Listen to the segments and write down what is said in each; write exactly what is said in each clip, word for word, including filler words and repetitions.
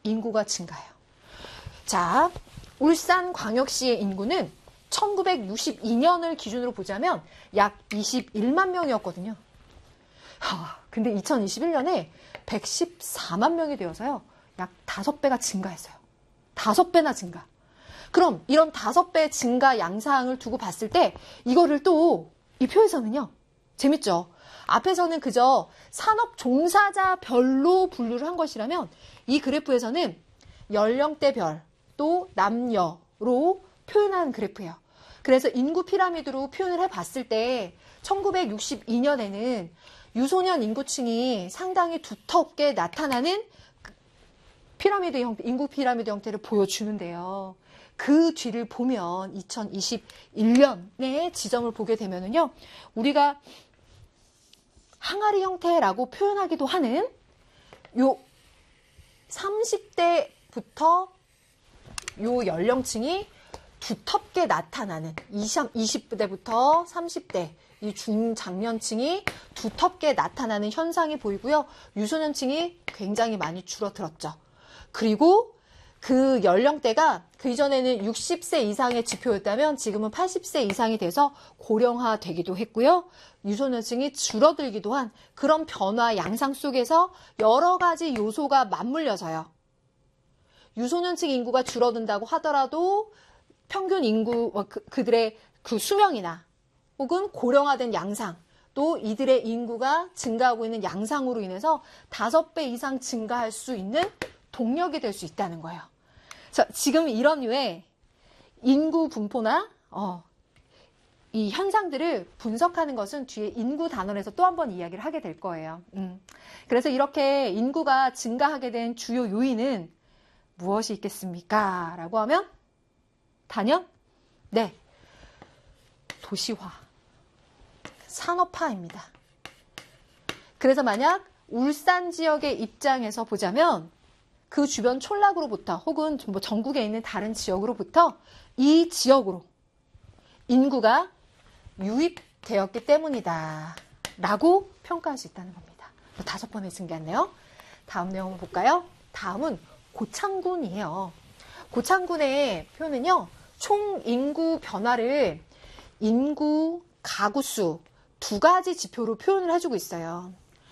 인구가 증가해요. 자, 울산광역시의 인구는 천구백육십이 년을 기준으로 보자면 약 이십일만 명이었거든요. 하, 근데 이천이십일 년에 백십사만 명이 되어서요. 약 다섯 배가 증가했어요. 다섯 배나 증가. 그럼 이런 다섯 배 증가 양상을 두고 봤을 때 이거를 또 이 표에서는요. 재밌죠? 앞에서는 그저 산업 종사자별로 분류를 한 것이라면 이 그래프에서는 연령대별 또 남녀로 표현한 그래프예요. 그래서 인구 피라미드로 표현을 해봤을 때 천구백육십이 년에는 유소년 인구층이 상당히 두텁게 나타나는 피라미드 형태, 인구 피라미드 형태를 보여주는데요. 그 뒤를 보면 이천이십일 년의 지점을 보게 되면은요, 우리가 항아리 형태라고 표현하기도 하는 요 삼십 대부터 요 연령층이 두텁게 나타나는 이십 대부터 삼십 대 이 중장년층이 두텁게 나타나는 현상이 보이고요. 유소년층이 굉장히 많이 줄어들었죠. 그리고 그 연령대가 그 이전에는 육십 세 이상의 지표였다면 지금은 팔십 세 이상이 돼서 고령화되기도 했고요. 유소년층이 줄어들기도 한 그런 변화 양상 속에서 여러 가지 요소가 맞물려서요. 유소년층 인구가 줄어든다고 하더라도 평균 인구, 그, 그들의 그 수명이나 혹은 고령화된 양상, 또 이들의 인구가 증가하고 있는 양상으로 인해서 다섯 배 이상 증가할 수 있는 동력이 될 수 있다는 거예요. 자, 지금 이런 류의 인구 분포나 어, 이 현상들을 분석하는 것은 뒤에 인구 단원에서 또 한 번 이야기를 하게 될 거예요. 음. 그래서 이렇게 인구가 증가하게 된 주요 요인은 무엇이 있겠습니까? 라고 하면 단연 네, 도시화, 산업화입니다. 그래서 만약 울산 지역의 입장에서 보자면 그 주변 촌락으로부터 혹은 뭐 전국에 있는 다른 지역으로부터 이 지역으로 인구가 유입되었기 때문이다 라고 평가할 수 있다는 겁니다. 다섯 번의 증가였네요. 다음 내용을 볼까요? 다음은 고창군이에요. 고창군의 표현은요. 총 인구 변화를 인구, 가구수 두 가지 지표로 표현을 해주고 있어요.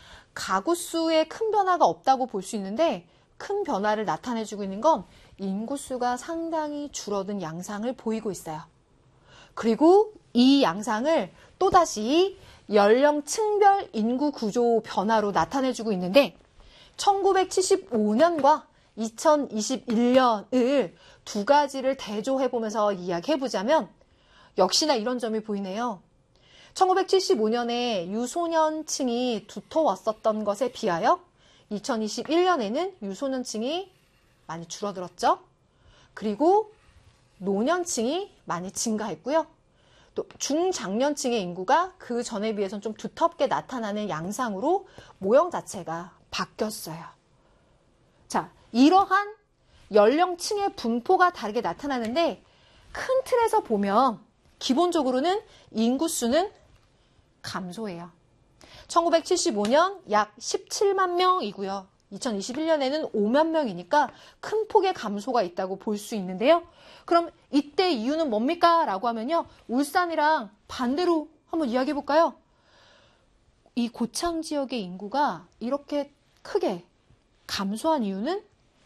가구수에 큰 변화가 없다고 볼 수 있는데 큰 변화를 나타내주고 있는 건 인구수가 상당히 줄어든 양상을 보이고 있어요. 그리고 이 양상을 또다시 연령층별 인구 구조 변화로 나타내주고 있는데 천구백칠십오 년과 이천이십일 년을 두 가지를 대조해보면서 이야기해보자면 역시나 이런 점이 보이네요. 천구백칠십오 년에 유소년층이 두터웠었던 것에 비하여 이천이십일 년에는 유소년층이 많이 줄어들었죠. 그리고 노년층이 많이 증가했고요. 또 중장년층의 인구가 그 전에 비해서는 좀 두텁게 나타나는 양상으로 모형 자체가 바뀌었어요. 자, 이러한 연령층의 분포가 다르게 나타나는데 큰 틀에서 보면 기본적으로는 인구수는 감소해요. 천구백칠십오 년 약 십칠만 명이고요. 이천이십일 년에는 오만 명이니까 큰 폭의 감소가 있다고 볼 수 있는데요. 그럼 이때 이유는 뭡니까? 라고 하면요. 울산이랑 반대로 한번 이야기해 볼까요? 이 고창 지역의 인구가 이렇게 크게 감소한 이유는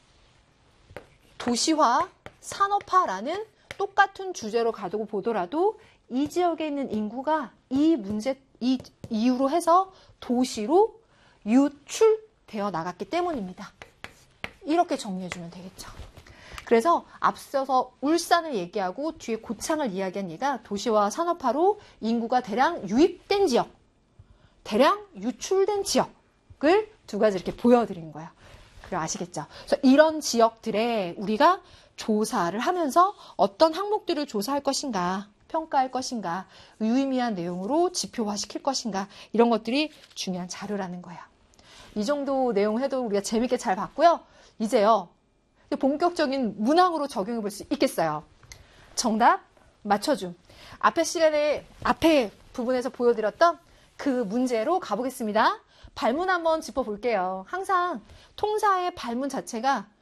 도시화, 산업화라는 똑같은 주제로 가두고 보더라도 이 지역에 있는 인구가 이 문제, 이 이유로 해서 도시로 유출되어 나갔기 때문입니다. 이렇게 정리해주면 되겠죠. 그래서 앞서서 울산을 얘기하고 뒤에 고창을 이야기한 얘가 도시화, 산업화로 인구가 대량 유입된 지역, 대량 유출된 지역을 두 가지 이렇게 보여드린 거예요. 그럼 아시겠죠? 그래서 이런 지역들에 우리가 조사를 하면서 어떤 항목들을 조사할 것인가, 평가할 것인가, 유의미한 내용으로 지표화시킬 것인가, 이런 것들이 중요한 자료라는 거예요. 이 정도 내용 해도 우리가 재밌게 잘 봤고요. 이제요, 본격적인 문항으로 적용해 볼 수 있겠어요. 정답 맞춰줌. 앞에 시간에, 앞에 부분에서 보여드렸던 그 문제로 가보겠습니다. 발문 한번 짚어볼게요. 항상 통사의 발문 자체가